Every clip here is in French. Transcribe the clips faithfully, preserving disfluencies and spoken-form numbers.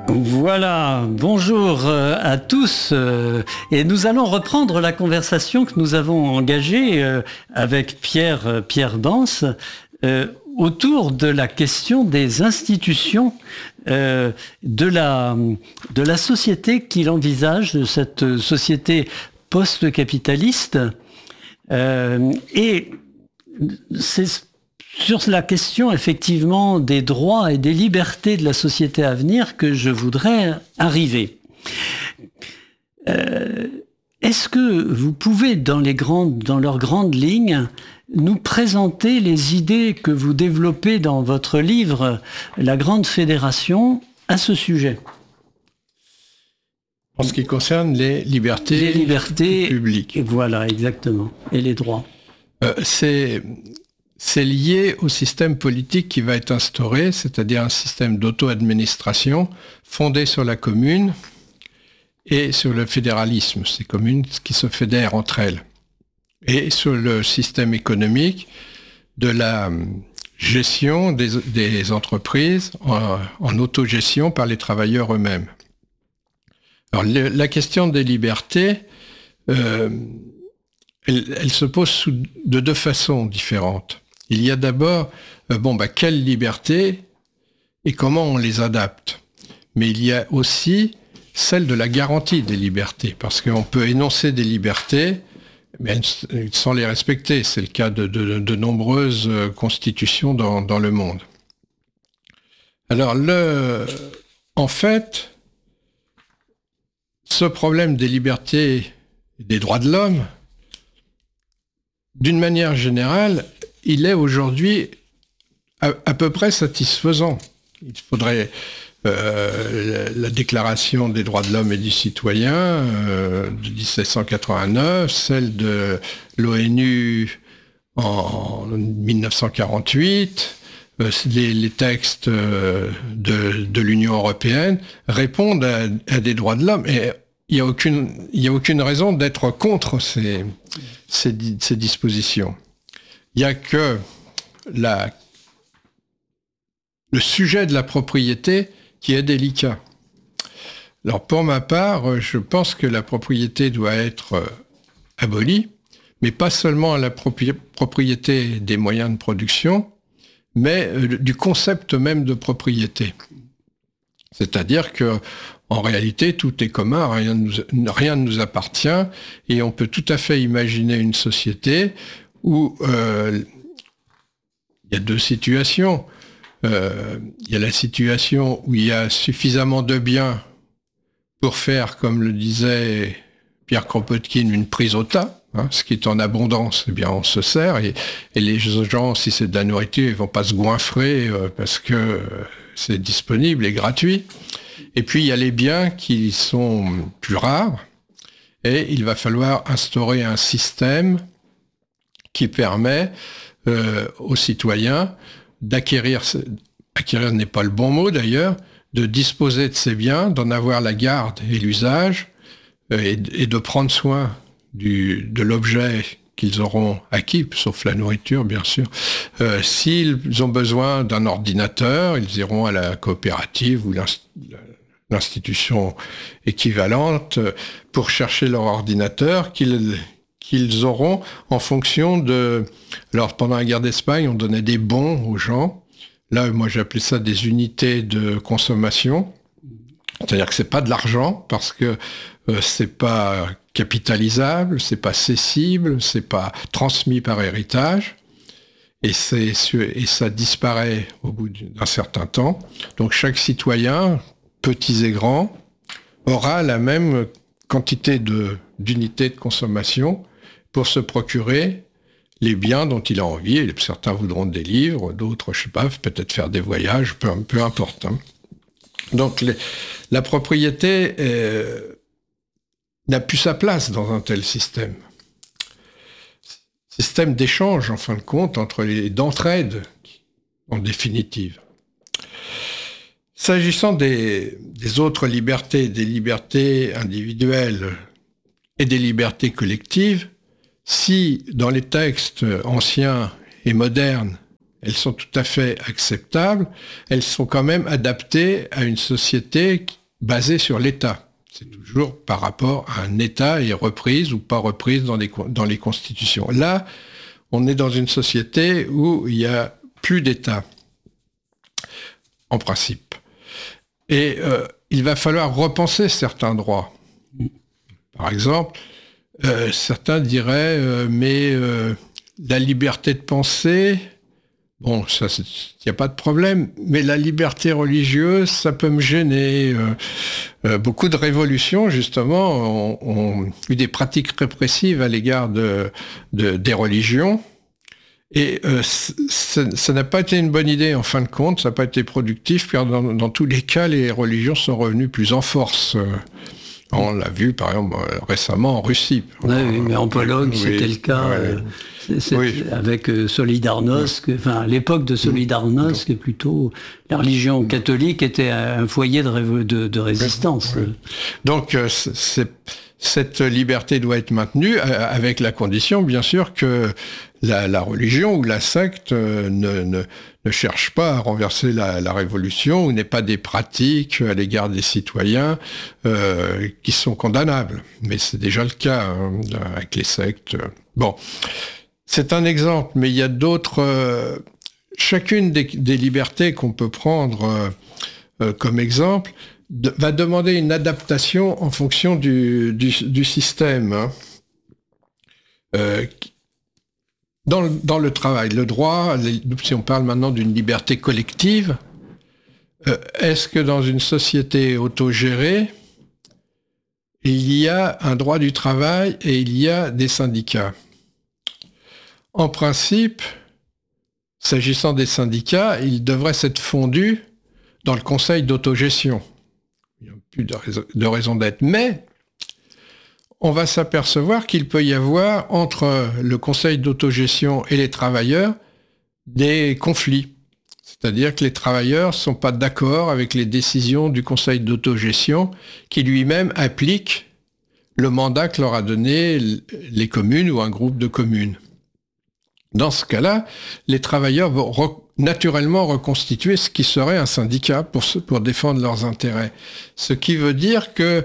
Voilà, bonjour à tous et nous allons reprendre la conversation que nous avons engagée avec Pierre, Pierre Bans autour de la question des institutions de la, de la société qu'il envisage, de cette société post-capitaliste. Et c'est sur la question, effectivement, des droits et des libertés de la société à venir que je voudrais arriver. Euh, est-ce que vous pouvez, dans, les grandes, dans leurs grandes lignes, nous présenter les idées que vous développez dans votre livre « La Grande Fédération » à ce sujet ? En ce qui concerne les libertés, les libertés publiques. Voilà, exactement. Et les droits. Euh, c'est... C'est lié au système politique qui va être instauré, c'est-à-dire un système d'auto-administration fondé sur la commune et sur le fédéralisme, ces communes qui se fédèrent entre elles, et sur le système économique de la gestion des, des entreprises en, en autogestion par les travailleurs eux-mêmes. Alors, le, la question des libertés, euh, elle, elle se pose sous, de deux façons différentes. Il y a d'abord, euh, bon, bah, quelles libertés et comment on les adapte. Mais il y a aussi celle de la garantie des libertés, parce qu'on peut énoncer des libertés, mais sans les respecter. C'est le cas de, de, de nombreuses constitutions dans, dans le monde. Alors, le, en fait, ce problème des libertés et des droits de l'homme, d'une manière générale, il est aujourd'hui à, à peu près satisfaisant. Il faudrait euh, la, la Déclaration des droits de l'homme et du citoyen euh, de dix-sept cent quatre-vingt-neuf, celle de l'ONU en mille neuf cent quarante-huit, euh, les, les textes euh, de, de l'Union européenne répondent à, à des droits de l'homme. Et il n'y a aucune, il n'y a aucune raison d'être contre ces, ces, ces dispositions. Il n'y a que la, le sujet de la propriété qui est délicat. Alors pour ma part, je pense que la propriété doit être abolie, mais pas seulement la propriété des moyens de production, mais du concept même de propriété. C'est-à-dire que en réalité, tout est commun, rien ne nous, rien ne nous appartient, et on peut tout à fait imaginer une société où euh, il y a deux situations. Euh, il y a la situation où il y a suffisamment de biens pour faire, comme le disait Pierre Kropotkin, une prise au tas. Hein, ce qui est en abondance, eh bien on se sert, et, et les gens, si c'est de la nourriture, ils vont pas se goinfrer euh, parce que euh, c'est disponible et gratuit. Et puis il y a les biens qui sont plus rares, et il va falloir instaurer un système qui permet euh, aux citoyens d'acquérir, acquérir n'est pas le bon mot d'ailleurs, de disposer de ces biens, d'en avoir la garde et l'usage, euh, et, et de prendre soin du, de l'objet qu'ils auront acquis, sauf la nourriture bien sûr. Euh, s'ils ont besoin d'un ordinateur, ils iront à la coopérative ou l'institution équivalente pour chercher leur ordinateur qu'ils qu'ils auront en fonction de... Alors, pendant la guerre d'Espagne, on donnait des bons aux gens. Là, moi, j'appelais ça des unités de consommation. C'est-à-dire que c'est pas de l'argent, parce que euh, c'est pas capitalisable, c'est pas cessible, c'est pas transmis par héritage, et, c'est, et ça disparaît au bout d'un certain temps. Donc, chaque citoyen, petits et grands, aura la même quantité de, d'unités de consommation pour se procurer les biens dont il a envie. Et certains voudront des livres, d'autres, je sais pas, peut-être faire des voyages, peu, peu importe. Hein. Donc les, la propriété euh, n'a plus sa place dans un tel système. Système d'échange, en fin de compte, entre les d'entraide, en définitive. S'agissant des, des autres libertés, des libertés individuelles et des libertés collectives, si dans les textes anciens et modernes, elles sont tout à fait acceptables, elles sont quand même adaptées à une société basée sur l'État. C'est toujours par rapport à un État et reprise ou pas reprise dans les, dans les constitutions. Là, on est dans une société où il n'y a plus d'État, en principe. Et euh, il va falloir repenser certains droits. Par exemple, euh, certains diraient, euh, mais euh, la liberté de penser, bon, ça, il n'y a pas de problème, mais la liberté religieuse, ça peut me gêner. Euh, euh, beaucoup de révolutions, justement, ont, ont eu des pratiques répressives à l'égard de, de, des religions. Et euh, ça n'a pas été une bonne idée en fin de compte, ça n'a pas été productif, car dans, dans tous les cas, les religions sont revenues plus en force. On l'a vu, par exemple, récemment en Russie. Oui, oui, mais en Pologne, oui, c'était le cas ouais. euh, c'est, c'est oui. avec euh, Solidarnosc. Oui. Enfin, à l'époque de Solidarnosc, Donc, plutôt, la religion catholique était un foyer de, de, de résistance. Oui. Donc, euh, c'est, cette liberté doit être maintenue, avec la condition, bien sûr, que la, la religion ou la secte euh, ne, ne, ne cherche pas à renverser la, la révolution ou n'ait pas des pratiques à l'égard des citoyens euh, qui sont condamnables. Mais c'est déjà le cas hein, avec les sectes. Bon, c'est un exemple, mais il y a d'autres... Euh, chacune des, des libertés qu'on peut prendre euh, euh, comme exemple de, va demander une adaptation en fonction du, du, du système. Hein. Euh, Dans le, dans le travail, le droit, les, si on parle maintenant d'une liberté collective, euh, est-ce que dans une société autogérée, il y a un droit du travail et il y a des syndicats? En principe, s'agissant des syndicats, ils devraient s'être fondus dans le conseil d'autogestion. Il n'y a plus de raison, de raison d'être. Mais on va s'apercevoir qu'il peut y avoir entre le conseil d'autogestion et les travailleurs des conflits. C'est-à-dire que les travailleurs ne sont pas d'accord avec les décisions du conseil d'autogestion qui lui-même applique le mandat que leur a donné les communes ou un groupe de communes. Dans ce cas-là, les travailleurs vont re- naturellement reconstituer ce qui serait un syndicat pour, pour défendre leurs intérêts. Ce qui veut dire que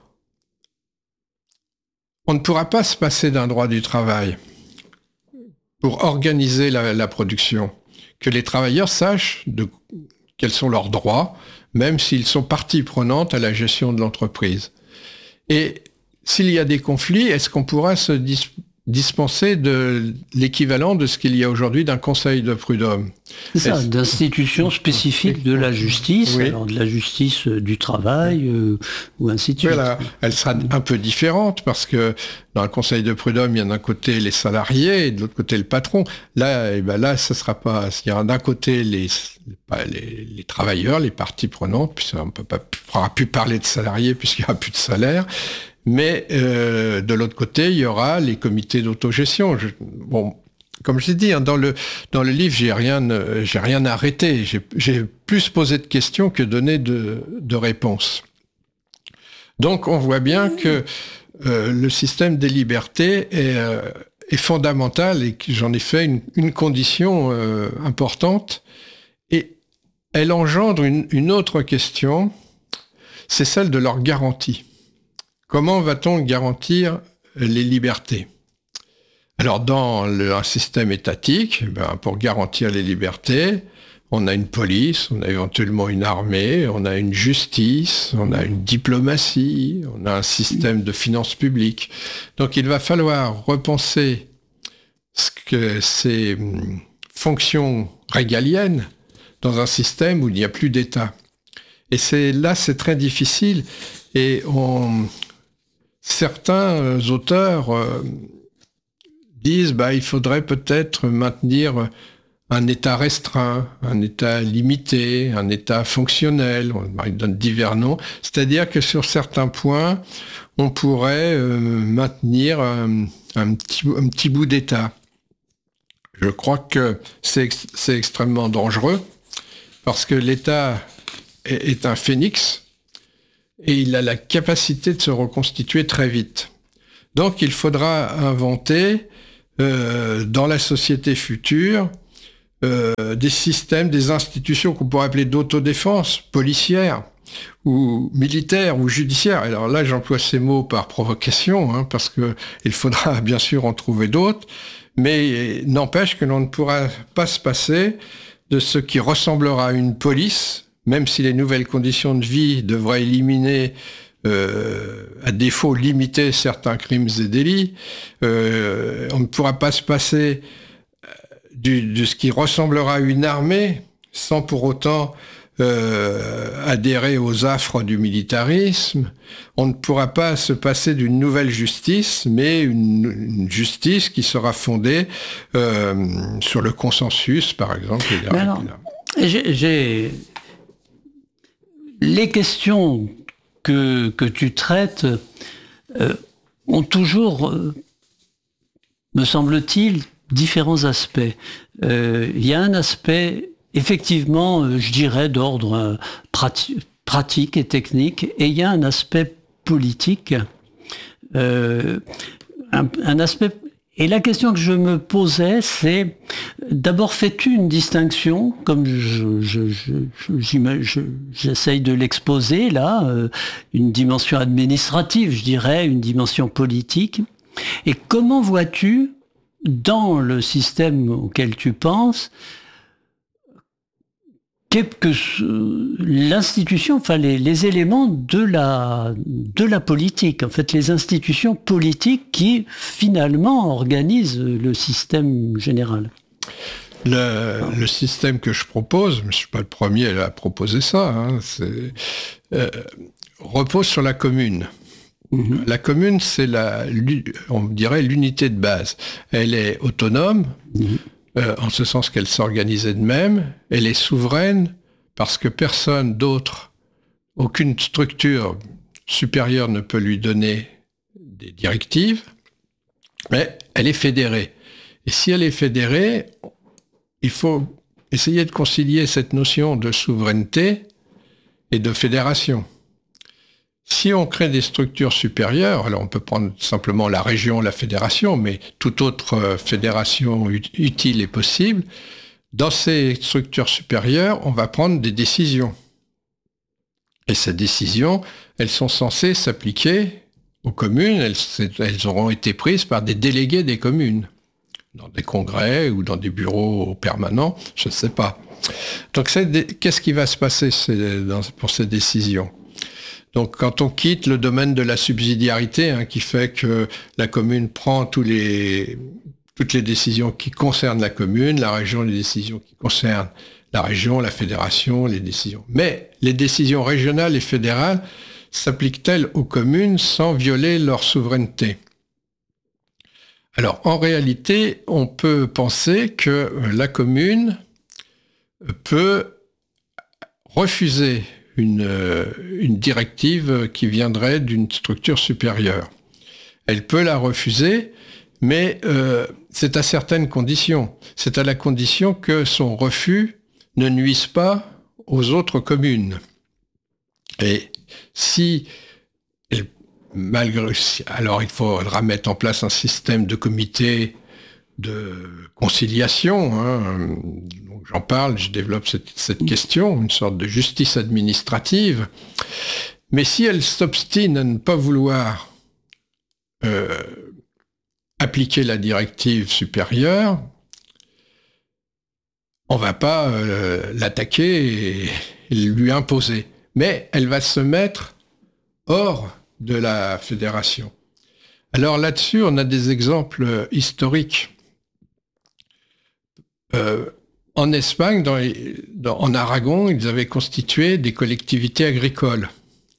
on ne pourra pas se passer d'un droit du travail pour organiser la, la production. Que les travailleurs sachent de, quels sont leurs droits, même s'ils sont partie prenante à la gestion de l'entreprise. Et s'il y a des conflits, est-ce qu'on pourra se dis, dispenser de l'équivalent de ce qu'il y a aujourd'hui d'un conseil de prud'homme? C'est ça, d'institutions spécifiques de la justice, oui. Alors de la justice du travail, euh, ou ainsi de suite. Voilà, elle sera un peu différente parce que dans le conseil de prud'homme, il y a d'un côté les salariés et de l'autre côté le patron. Là, eh ben là, ça sera pas. Il y aura d'un côté les, les, les travailleurs, les parties prenantes, puisqu'on ne pourra plus parler de salariés puisqu'il n'y aura plus de salaire. Mais euh, de l'autre côté, il y aura les comités d'autogestion. Je, bon, comme je l'ai dit, hein, dans le dans le livre, j'ai rien j'ai rien arrêté. J'ai, j'ai plus posé de questions que donné de, de réponses. Donc, on voit bien que euh, le système des libertés est, euh, est fondamental et que j'en ai fait une, une condition euh, importante. Et elle engendre une, une autre question, c'est celle de leur garantie. Comment va-t-on garantir les libertés? Alors, dans le, un système étatique, ben, pour garantir les libertés, on a une police, on a éventuellement une armée, on a une justice, on a une diplomatie, on a un système de finances publiques. Donc, il va falloir repenser ce que ces fonctions régaliennes dans un système où il n'y a plus d'État. Et c'est là, c'est très difficile. Et on... certains auteurs euh, disent bah, il faudrait peut-être maintenir un État restreint, un État limité, un État fonctionnel, ils donnent divers noms, c'est-à-dire que sur certains points, on pourrait euh, maintenir un, un, petit, un petit bout d'État. Je crois que c'est, c'est extrêmement dangereux, parce que l'État est, est un phénix, et il a la capacité de se reconstituer très vite. Donc il faudra inventer, euh, dans la société future, euh, des systèmes, des institutions qu'on pourrait appeler d'autodéfense, policière, ou militaire, ou judiciaire. Alors là, j'emploie ces mots par provocation, hein, parce qu'il faudra bien sûr en trouver d'autres, mais n'empêche que l'on ne pourra pas se passer de ce qui ressemblera à une police, même si les nouvelles conditions de vie devraient éliminer, euh, à défaut limiter certains crimes et délits. Euh, on ne pourra pas se passer du, de ce qui ressemblera à une armée sans pour autant euh, adhérer aux affres du militarisme. On ne pourra pas se passer d'une nouvelle justice, mais une, une justice qui sera fondée euh, sur le consensus, par exemple. Mais alors, j'ai, j'ai... Les questions que, que tu traites euh, ont toujours, euh, me semble-t-il, différents aspects. Euh, il y a un aspect, effectivement, euh, je dirais, d'ordre euh, prati- pratique et technique, et il y a un aspect politique, euh, un, un aspect... Et la question que je me posais, c'est, d'abord, fais-tu une distinction, comme je, je, je, je, je, j'essaye de l'exposer là, euh, une dimension administrative, je dirais, une dimension politique, et comment vois-tu, dans le système auquel tu penses, que l'institution, enfin les, les éléments de la, de la politique, en fait les institutions politiques qui finalement organisent le système général. Le, le système que je propose, je ne suis pas le premier à proposer ça, hein, c'est, euh, repose sur la commune. Mmh. La commune, c'est la, on dirait l'unité de base. Elle est autonome. Mmh. Euh, en ce sens qu'elle s'organise elle-même, elle est souveraine parce que personne d'autre, aucune structure supérieure ne peut lui donner des directives, mais elle est fédérée. Et si elle est fédérée, il faut essayer de concilier cette notion de souveraineté et de fédération. Si on crée des structures supérieures, alors on peut prendre simplement la région, la fédération, mais toute autre fédération utile est possible. Dans ces structures supérieures, on va prendre des décisions. Et ces décisions, elles sont censées s'appliquer aux communes, elles, elles auront été prises par des délégués des communes, dans des congrès ou dans des bureaux permanents, je ne sais pas. Donc c'est, qu'est-ce qui va se passer pour ces décisions ? Donc quand on quitte le domaine de la subsidiarité, hein, qui fait que la commune prend tous les, toutes les décisions qui concernent la commune, la région, les décisions qui concernent la région, la fédération, les décisions. Mais les décisions régionales et fédérales s'appliquent-elles aux communes sans violer leur souveraineté ? Alors en réalité, on peut penser que la commune peut refuser Une, une directive qui viendrait d'une structure supérieure. Elle peut la refuser, mais euh, c'est à certaines conditions. C'est à la condition que son refus ne nuise pas aux autres communes. Et si, malgré, alors il faudra mettre en place un système de comité de conciliation, hein. Donc j'en parle, je développe cette, cette question, une sorte de justice administrative. Mais si elle s'obstine à ne pas vouloir euh, appliquer la directive supérieure, on ne va pas euh, l'attaquer et, et lui imposer. Mais elle va se mettre hors de la fédération. Alors là-dessus, on a des exemples historiques. Euh, en Espagne, dans les, dans, en Aragon, ils avaient constitué des collectivités agricoles.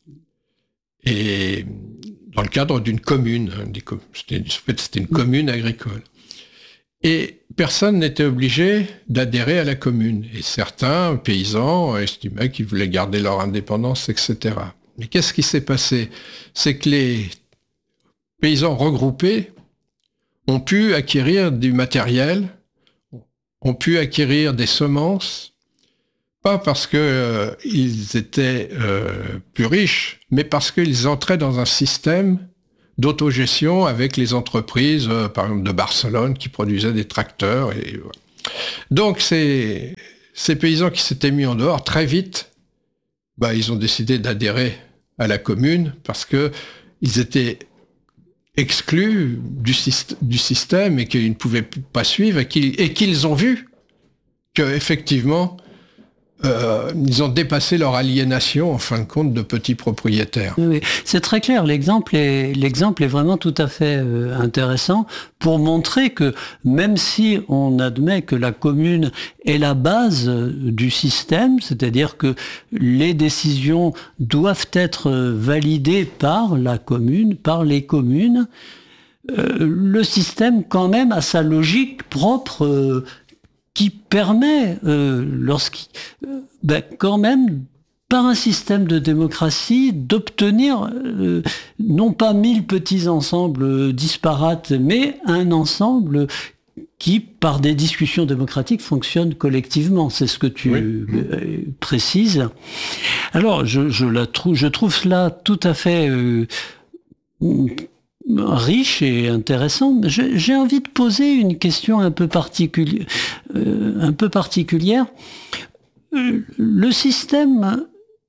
Et dans le cadre d'une commune, des, c'était, en fait, c'était une commune agricole. Et personne n'était obligé d'adhérer à la commune. Et certains paysans estimaient qu'ils voulaient garder leur indépendance, et cetera. Mais qu'est-ce qui s'est passé ? C'est que les paysans regroupés ont pu acquérir du matériel, ont pu acquérir des semences, pas parce qu'ils euh, étaient euh, plus riches, mais parce qu'ils entraient dans un système d'autogestion avec les entreprises, euh, par exemple de Barcelone, qui produisaient des tracteurs. Et, Donc ces, ces paysans qui s'étaient mis en dehors, très vite, bah, ils ont décidé d'adhérer à la commune parce qu'ils étaient exclus du, du système et qu'ils ne pouvaient pas suivre et qu'ils, et qu'ils ont vu qu'effectivement, Euh, ils ont dépassé leur aliénation, en fin de compte, de petits propriétaires. Oui, c'est très clair. L'exemple est, l'exemple est vraiment tout à fait euh, intéressant pour montrer que même si on admet que la commune est la base du système, c'est-à-dire que les décisions doivent être validées par la commune, par les communes, euh, le système quand même a sa logique propre euh, qui permet, euh, lorsqu'il, euh, ben, quand même, par un système de démocratie, d'obtenir euh, non pas mille petits ensembles disparates, mais un ensemble qui, par des discussions démocratiques, fonctionne collectivement. C'est ce que tu oui. euh, précises. Alors, je, je, la trouve, je trouve cela tout à fait euh, riche et intéressant. J'ai envie de poser une question un peu particulière. Euh, un peu particulière. Euh, le système,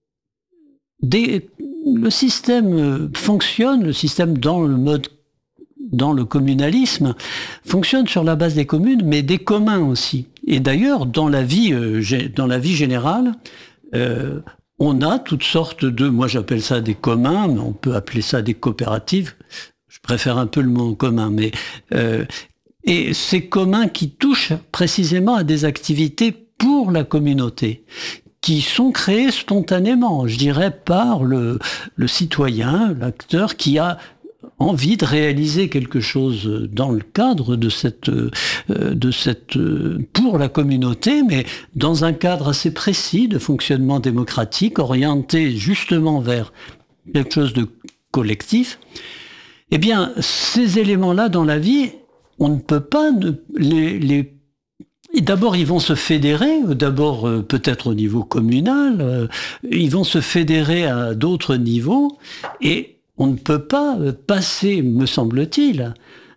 des, le système fonctionne, le système dans le mode, dans le communalisme, fonctionne sur la base des communes, mais des communs aussi. Et d'ailleurs, dans la vie, euh, dans la vie générale, euh, on a toutes sortes de, moi j'appelle ça des communs, mais on peut appeler ça des coopératives. Je préfère un peu le mot commun, mais euh, et ces communs qui touchent précisément à des activités pour la communauté, qui sont créées spontanément, je dirais, par le, le citoyen, l'acteur qui a envie de réaliser quelque chose dans le cadre de cette, de cette, pour la communauté, mais dans un cadre assez précis de fonctionnement démocratique, orienté justement vers quelque chose de collectif. Eh bien, ces éléments-là dans la vie, on ne peut pas les... les... D'abord, ils vont se fédérer, d'abord euh, peut-être au niveau communal, euh, ils vont se fédérer à d'autres niveaux, et on ne peut pas passer, me semble-t-il,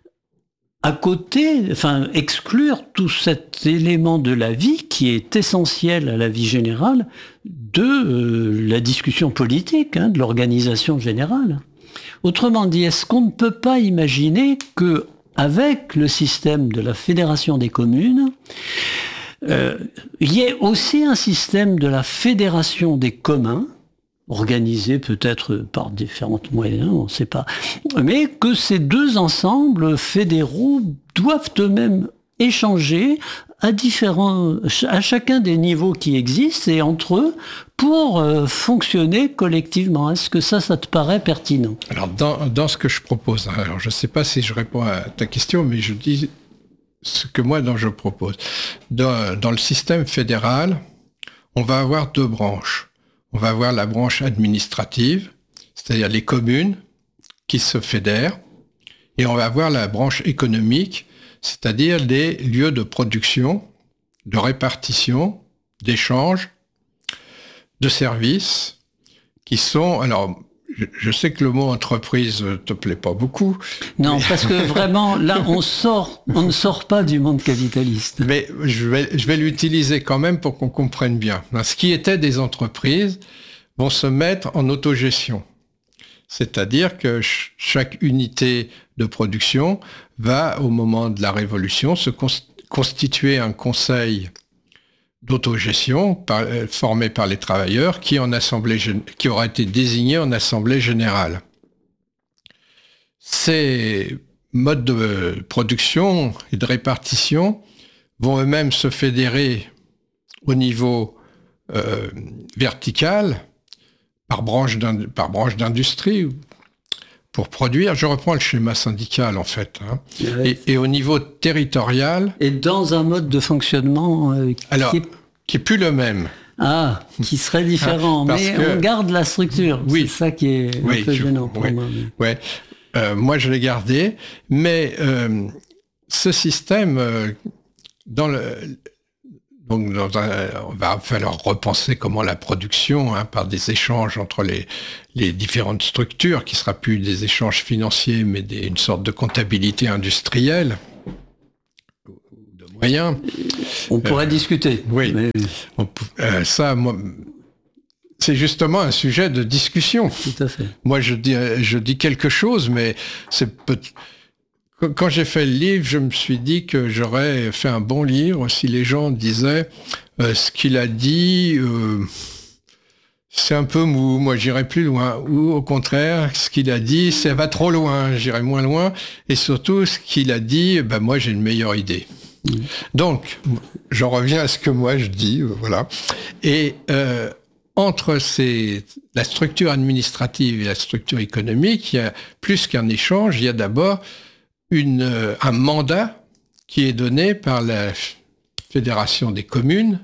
à côté, enfin exclure tout cet élément de la vie qui est essentiel à la vie générale de euh, la discussion politique, hein, de l'organisation générale. Autrement dit, est-ce qu'on ne peut pas imaginer que avec le système de la fédération des communes, euh, il y ait aussi un système de la fédération des communs, organisé peut-être par différents moyens, on ne sait pas, mais que ces deux ensembles fédéraux doivent eux-mêmes échanger à différents, à chacun des niveaux qui existent et entre eux pour euh, fonctionner collectivement. Est-ce que ça, ça te paraît pertinent? Alors, dans, dans ce que je propose, alors je ne sais pas si je réponds à ta question, mais je dis ce que moi, dont je propose. Dans, dans le système fédéral, on va avoir deux branches. On va avoir la branche administrative, c'est-à-dire les communes qui se fédèrent, et on va avoir la branche économique, c'est-à-dire les lieux de production, de répartition, d'échange, de services, qui sont... Alors, je, je sais que le mot entreprise ne te plaît pas beaucoup. Non, mais... parce que vraiment, là, on sort, on ne sort pas du monde capitaliste. Mais je vais, je vais l'utiliser quand même pour qu'on comprenne bien. Ce qui était des entreprises vont se mettre en autogestion. C'est-à-dire que ch- chaque unité de production va, au moment de la Révolution, se cons- constituer un conseil d'autogestion par, euh, formé par les travailleurs qui, en assemblée, qui aura été désigné en assemblée générale. Ces modes de production et de répartition vont eux-mêmes se fédérer au niveau euh, vertical par branche, par branche d'industrie pour produire. Je reprends le schéma syndical en fait. Hein. Ouais. Et, et au niveau territorial... Et dans un mode de fonctionnement euh, qui, alors, est... qui est plus le même. Ah, qui serait différent, hein, mais que... on garde la structure. Oui. C'est ça qui est un oui, peu je... gênant pour oui. moi. Mais... Ouais. Euh, moi, je l'ai gardé, mais euh, ce système, euh, dans le... Donc, dans un, on va falloir repenser comment la production, hein, par des échanges entre les, les différentes structures, qui ne sera plus des échanges financiers, mais des, une sorte de comptabilité industrielle, moyens. On pourrait euh, discuter. Oui, mais... on, euh, ça, moi, c'est justement un sujet de discussion. Tout à fait. Moi, je dis, je dis quelque chose, mais c'est peut... Quand j'ai fait le livre, je me suis dit que j'aurais fait un bon livre si les gens disaient euh, ce qu'il a dit, euh, c'est un peu mou, moi j'irais plus loin. Ou au contraire, ce qu'il a dit, ça va trop loin, j'irais moins loin. Et surtout, ce qu'il a dit, ben moi j'ai une meilleure idée. Mmh. Donc, j'en reviens à ce que moi je dis, voilà. Et euh, entre ces, la structure administrative et la structure économique, il y a plus qu'un échange, il y a d'abord Une, euh, un mandat qui est donné par la Fédération des communes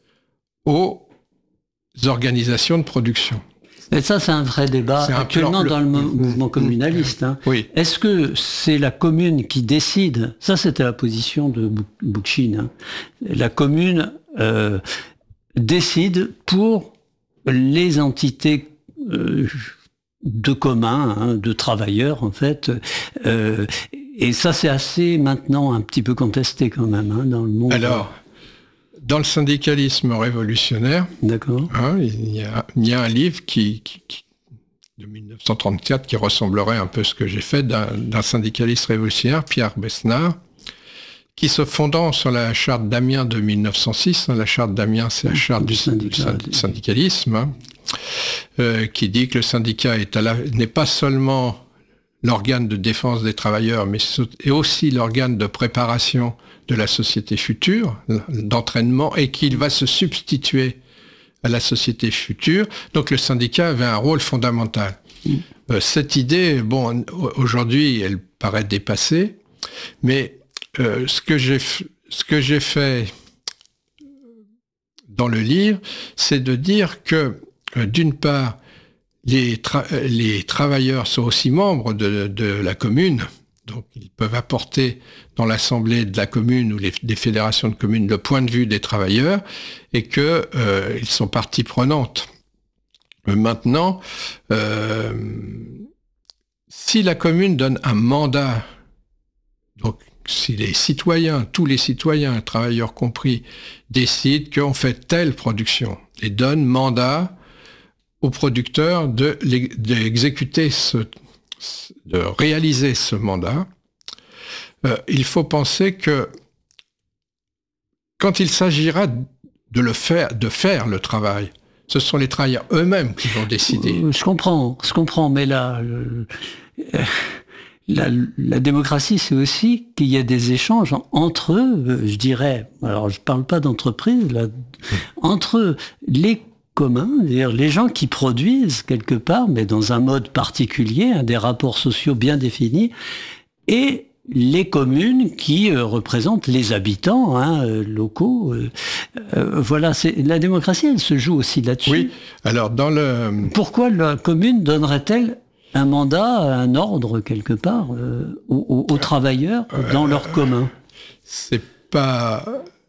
aux organisations de production. Et ça, c'est un vrai débat actuellement plan, dans le, le mouvement communaliste. Hein. Oui. Est-ce que c'est la commune qui décide? Ça, c'était la position de Bookchin. Hein. La commune euh, décide pour les entités euh, de commun, hein, de travailleurs, en fait. Euh, Et ça, c'est assez maintenant un petit peu contesté quand même hein, dans le monde. Alors, dans le syndicalisme révolutionnaire, d'accord. Hein, il, y a, il y a un livre qui, qui, qui, de mille neuf cent trente-quatre qui ressemblerait un peu à ce que j'ai fait d'un, d'un syndicaliste révolutionnaire, Pierre Besnard, qui se fondant sur la charte d'Amiens de mille neuf cent six, hein, la charte d'Amiens, c'est la charte du, du, du syndicalisme, hein, euh, qui dit que le syndicat est à la, n'est pas seulement l'organe de défense des travailleurs, mais et aussi l'organe de préparation de la société future, d'entraînement, et qu'il va se substituer à la société future. Donc le syndicat avait un rôle fondamental. Mmh. Euh, cette idée, bon, aujourd'hui, elle paraît dépassée, mais euh, ce que j'ai, ce que j'ai fait dans le livre, c'est de dire que, euh, d'une part, Les, tra- les travailleurs sont aussi membres de, de la commune, donc ils peuvent apporter dans l'assemblée de la commune ou les, des fédérations de communes le point de vue des travailleurs et qu'ils euh, sont partie prenante. Maintenant, euh, si la commune donne un mandat, donc si les citoyens, tous les citoyens, travailleurs compris, décident qu'on fait telle production et donnent mandat aux producteurs de, d'exécuter ce, de réaliser ce mandat, euh, il faut penser que quand il s'agira de le faire, de faire le travail, ce sont les travailleurs eux-mêmes qui vont décider. Je comprends, je comprends, mais là, le, la, la démocratie, c'est aussi qu'il y a des échanges entre eux, je dirais, alors je parle pas d'entreprise, là, entre les commun, c'est-à-dire les gens qui produisent quelque part, mais dans un mode particulier, hein, des rapports sociaux bien définis, et les communes qui euh, représentent les habitants hein, euh, locaux. Euh, euh, voilà, c'est, la démocratie, elle se joue aussi là-dessus. Oui, alors dans le... Pourquoi la commune donnerait-elle un mandat, un ordre quelque part, euh, aux, aux travailleurs dans euh, leur commun? C'est pas...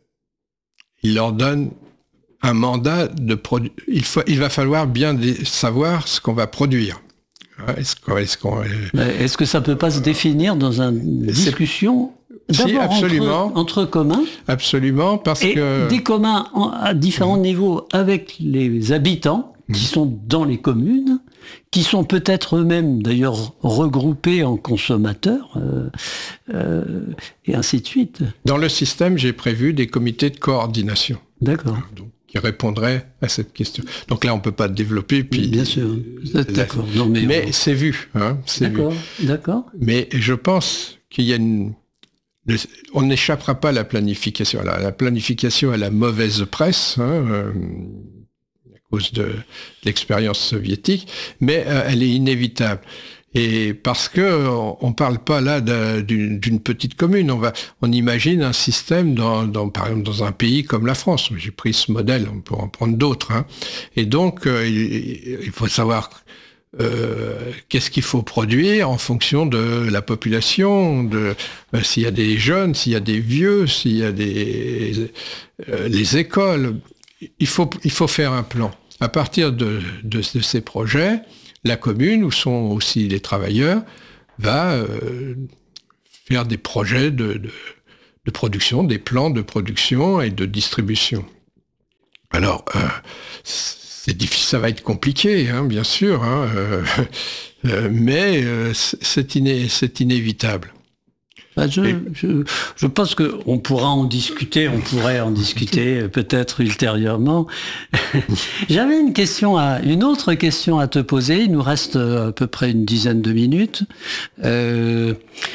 Il leur donne un mandat de produire. Il, faut, il va falloir bien des, savoir ce qu'on va produire. Est-ce, qu'on, est-ce, qu'on, est-ce que ça ne peut pas se définir dans une discussion si, absolument, entre, entre communs? Absolument, parce et que... des communs en, à différents mmh. niveaux avec les habitants qui mmh. sont dans les communes, qui sont peut-être eux-mêmes d'ailleurs regroupés en consommateurs, euh, euh, et ainsi de suite. Dans le système, j'ai prévu des comités de coordination. D'accord. Donc, qui répondrait à cette question. Donc là, on ne peut pas développer. Puis, bien sûr, d'accord. Non, mais mais on... c'est vu. Hein, c'est d'accord, vu. d'accord. Mais je pense qu'il y a une... On n'échappera pas à la planification. La, la planification a la mauvaise presse, hein, euh, à cause de l'expérience soviétique, mais euh, elle est inévitable. Et parce que on ne parle pas là d'une, d'une petite commune, on va, on imagine un système dans, dans, par exemple, dans un pays comme la France. J'ai pris ce modèle, on peut en prendre d'autres. Hein. Et donc, euh, il, il faut savoir euh, qu'est-ce qu'il faut produire en fonction de la population, de euh, s'il y a des jeunes, s'il y a des vieux, s'il y a des euh, les écoles. Il faut, il faut faire un plan. À partir de, de, de ces projets, la commune, où sont aussi les travailleurs, va euh, faire des projets de, de, de production, des plans de production et de distribution. Alors, euh, c'est difficile, ça va être compliqué, hein, bien sûr, hein, euh, euh, mais euh, c'est, iné, c'est inévitable. Je, je, je pense qu'on pourra en discuter, on pourrait en discuter peut-être ultérieurement. J'avais une question à, une autre question à te poser. Il nous reste à peu près une dizaine de minutes. Euh,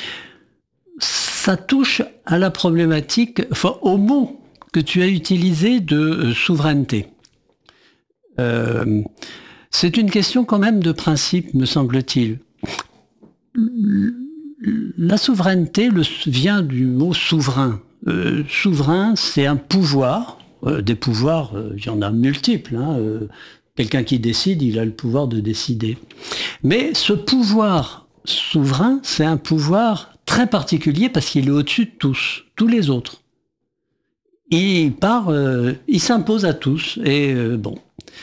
ça touche à la problématique, enfin, au mot que tu as utilisé de euh, souveraineté. Euh, c'est une question quand même de principe, me semble-t-il. La souveraineté le, vient du mot souverain. Euh, souverain, c'est un pouvoir. Euh, des pouvoirs, euh, il y en a multiples. Hein. Euh, quelqu'un qui décide, il a le pouvoir de décider. Mais ce pouvoir souverain, c'est un pouvoir très particulier parce qu'il est au-dessus de tous, tous les autres. Il part, euh, il s'impose à tous. Et euh, bon.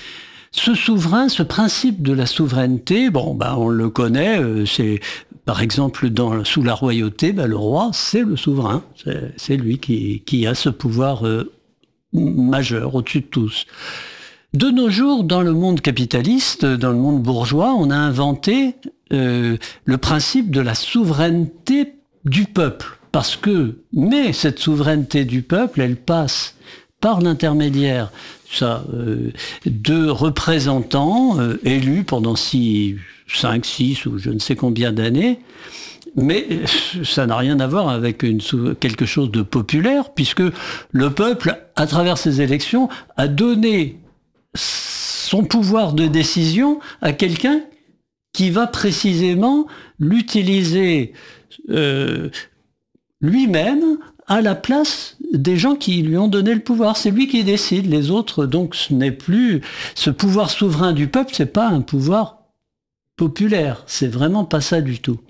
Ce souverain, ce principe de la souveraineté, bon, ben, on le connaît, euh, c'est... Par exemple, dans, sous la royauté, ben, le roi, c'est le souverain. C'est, c'est lui qui, qui a ce pouvoir euh, majeur au-dessus de tous. De nos jours, dans le monde capitaliste, dans le monde bourgeois, on a inventé euh, le principe de la souveraineté du peuple. Parce que, mais cette souveraineté du peuple, elle passe par l'intermédiaire ça, euh, de représentants euh, élus pendant six... cinq, six ou je ne sais combien d'années, mais ça n'a rien à voir avec une, quelque chose de populaire, puisque le peuple, à travers ces élections, a donné son pouvoir de décision à quelqu'un qui va précisément l'utiliser euh, lui-même à la place des gens qui lui ont donné le pouvoir. C'est lui qui décide. Les autres, donc, ce n'est plus... Ce pouvoir souverain du peuple, c'est pas un pouvoir populaire, c'est vraiment pas ça du tout.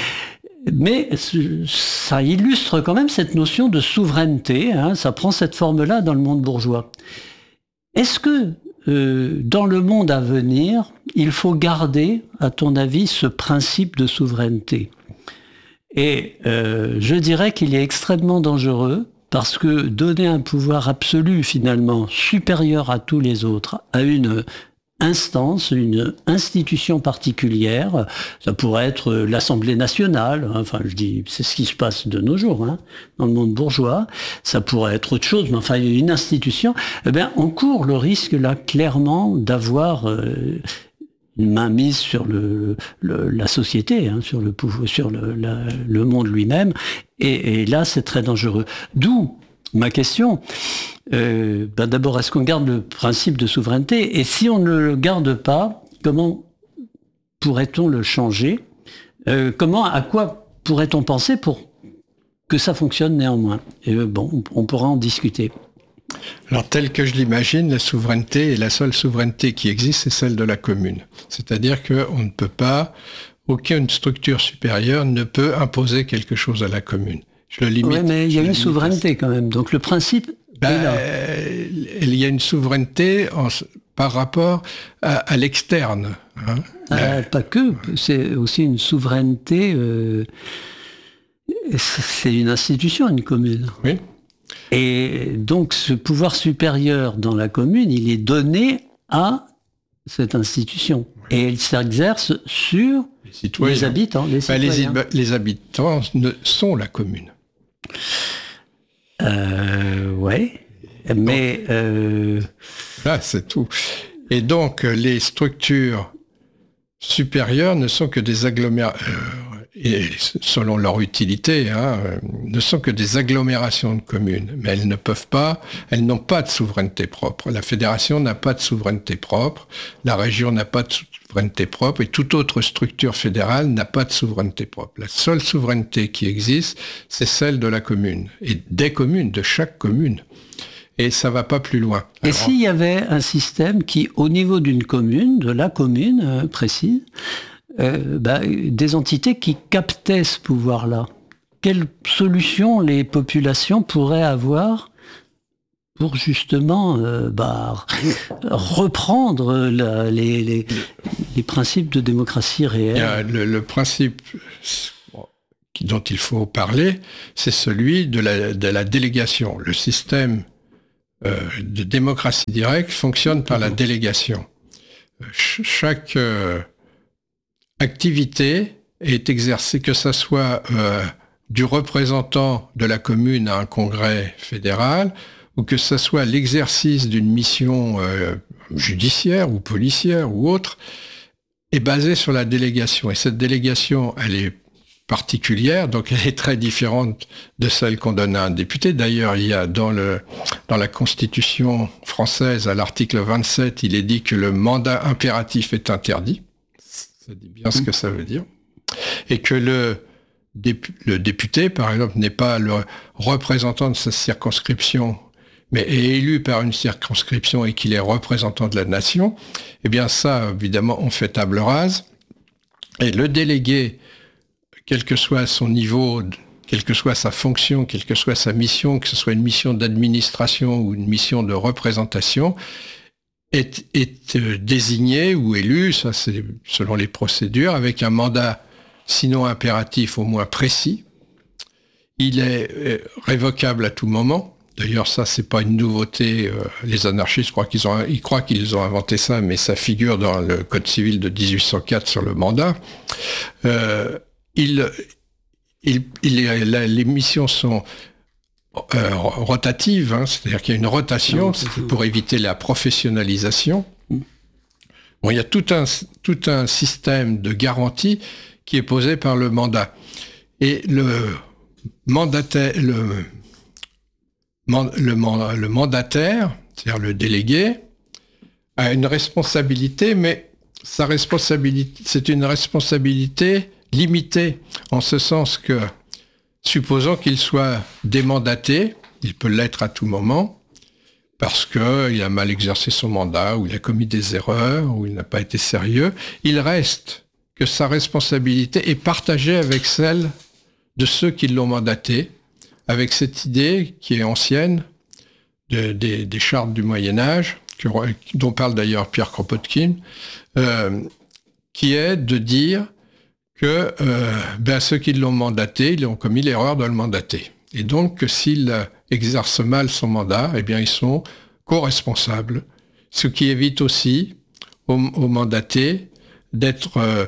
Mais ça illustre quand même cette notion de souveraineté, hein, ça prend cette forme-là dans le monde bourgeois. Est-ce que euh, dans le monde à venir, il faut garder, à ton avis, ce principe de souveraineté ? Et euh, je dirais qu'il est extrêmement dangereux, parce que donner un pouvoir absolu, finalement, supérieur à tous les autres, à une instance, une institution particulière, ça pourrait être l'Assemblée nationale, hein, enfin je dis, c'est ce qui se passe de nos jours, hein, dans le monde bourgeois, ça pourrait être autre chose, mais enfin une institution, eh bien on court le risque là clairement d'avoir euh, une mainmise sur le, le, la société, hein, sur le pouvoir, sur le, la, le monde lui-même, et, et là c'est très dangereux. D'où ma question. Euh, ben d'abord, est-ce qu'on garde le principe de souveraineté ? Et si on ne le garde pas, comment pourrait-on le changer ? euh, Comment, à quoi pourrait-on penser pour que ça fonctionne néanmoins ? Et euh, bon, on pourra en discuter. Alors, tel que je l'imagine, la souveraineté est la seule souveraineté qui existe, c'est celle de la commune. C'est-à-dire qu'on ne peut pas, aucune structure supérieure ne peut imposer quelque chose à la commune. Je le limite. Oui, mais il y a une souveraineté quand même. Donc le principe ben, est là. Euh, il y a une souveraineté en, par rapport à, à l'externe. Hein. Euh, pas que. C'est aussi une souveraineté. Euh, c'est une institution, une commune. Oui. Et donc ce pouvoir supérieur dans la commune, il est donné à cette institution. Oui. Et elle s'exerce sur les, citoyens. les habitants. Les, ben, les, les habitants ne, sont la commune. Euh, ouais, mais... Euh... Là, c'est tout. Et donc, les structures supérieures ne sont que des agglomérations, euh, et selon leur utilité, hein, ne sont que des agglomérations de communes. Mais elles ne peuvent pas, elles n'ont pas de souveraineté propre. La fédération n'a pas de souveraineté propre, la région n'a pas de souveraineté propre, et toute autre structure fédérale n'a pas de souveraineté propre. La seule souveraineté qui existe, c'est celle de la commune, et des communes, de chaque commune. Et ça ne va pas plus loin. Et alors, s'il y avait un système qui, au niveau d'une commune, de la commune euh, précise, euh, bah, des entités qui captaient ce pouvoir-là, quelles solutions les populations pourraient avoir pour justement euh, bah, reprendre la, les, les, les principes de démocratie réelle? Le, le principe dont il faut parler, c'est celui de la, de la délégation. Le système euh, de démocratie directe fonctionne par la délégation. Ch- chaque euh, activité est exercée, que ce soit euh, du représentant de la commune à un congrès fédéral, ou que ce soit l'exercice d'une mission euh, judiciaire ou policière ou autre, est basée sur la délégation. Et cette délégation, elle est particulière, donc elle est très différente de celle qu'on donne à un député. D'ailleurs, il y a dans, le, dans la Constitution française, à l'article vingt-sept, il est dit que le mandat impératif est interdit. Ça dit bien ce que ça veut dire. Et que le, dépu- le député, par exemple, n'est pas le représentant de sa circonscription, mais est élu par une circonscription et qu'il est représentant de la nation. Eh bien ça, évidemment, on fait table rase. Et le délégué, quel que soit son niveau, quelle que soit sa fonction, quelle que soit sa mission, que ce soit une mission d'administration ou une mission de représentation, est, est désigné ou élu, ça c'est selon les procédures, avec un mandat sinon impératif, au moins précis. Il est révocable à tout moment. D'ailleurs, ça, c'est pas une nouveauté. Les anarchistes croient qu'ils ont, ils croient qu'ils ont inventé ça, mais ça figure dans le Code civil de dix-huit cent quatre sur le mandat. Euh, il, il, il, les missions sont euh, rotatives, hein, c'est-à-dire qu'il y a une rotation pour éviter la professionnalisation. Bon, il y a tout un, tout un système de garantie qui est posé par le mandat. Et le mandataire, le, le, le mandataire, c'est-à-dire le délégué, a une responsabilité, mais sa responsabilité, c'est une responsabilité limitée, en ce sens que, supposons qu'il soit démandaté, il peut l'être à tout moment, parce qu'il a mal exercé son mandat, ou il a commis des erreurs, ou il n'a pas été sérieux, il reste que sa responsabilité est partagée avec celle de ceux qui l'ont mandaté, avec cette idée qui est ancienne de, des, des chartes du Moyen-Âge, que, dont parle d'ailleurs Pierre Kropotkin, euh, qui est de dire que euh, ben, ceux qui l'ont mandaté, ils ont commis l'erreur de le mandater. Et donc, que s'il exerce mal son mandat, eh bien, ils sont co-responsables, ce qui évite aussi aux, aux mandatés d'être euh,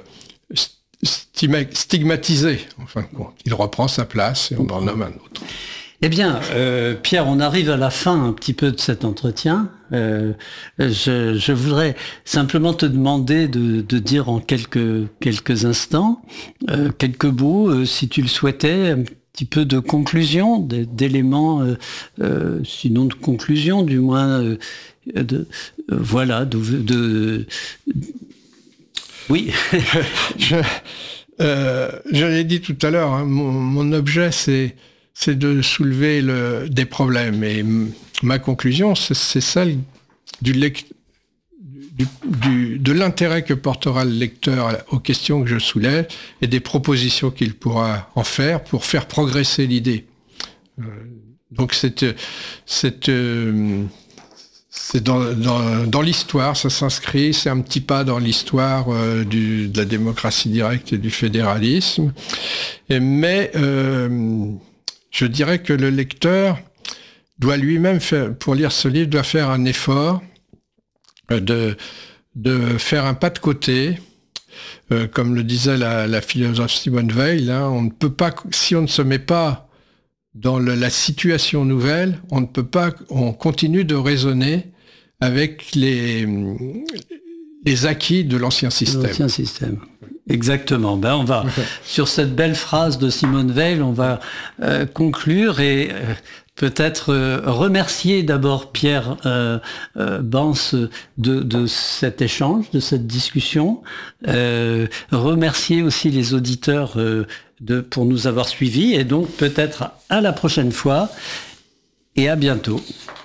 stigmatisé, en fin de compte. Il reprend sa place et on en nomme un autre. Eh bien, euh, Pierre, on arrive à la fin un petit peu de cet entretien. Euh, je, je voudrais simplement te demander de, de dire en quelques, quelques instants, euh, quelques mots, euh, si tu le souhaitais, un petit peu de conclusion, d'éléments, euh, euh, sinon de conclusion, du moins, euh, de, euh, voilà, de... de, de oui. je, euh, je l'ai dit tout à l'heure, hein, mon, mon objet, c'est, c'est de soulever le, des problèmes. Et m- ma conclusion, c'est, c'est celle du, lec- du, du, de l'intérêt que portera le lecteur aux questions que je soulève et des propositions qu'il pourra en faire pour faire progresser l'idée. Euh, donc c'est... c'est euh, C'est dans, dans, dans l'histoire, ça s'inscrit, c'est un petit pas dans l'histoire euh, du, de la démocratie directe et du fédéralisme. Et, mais euh, je dirais que le lecteur doit lui-même, faire, pour lire ce livre, doit faire un effort euh, de, de faire un pas de côté. Euh, comme le disait la, la philosophe Simone Weil, hein, on ne peut pas, si on ne se met pas dans le, la situation nouvelle, on ne peut pas, on continue de raisonner avec les, les acquis de l'ancien système. L'ancien système. Exactement. Ben on va, okay. Sur cette belle phrase de Simone Weil, on va euh, conclure et euh, peut-être euh, remercier d'abord Pierre euh, euh, Bans de, de cet échange, de cette discussion. Euh, remercier aussi les auditeurs euh, de, pour nous avoir suivis et donc peut-être à la prochaine fois et à bientôt.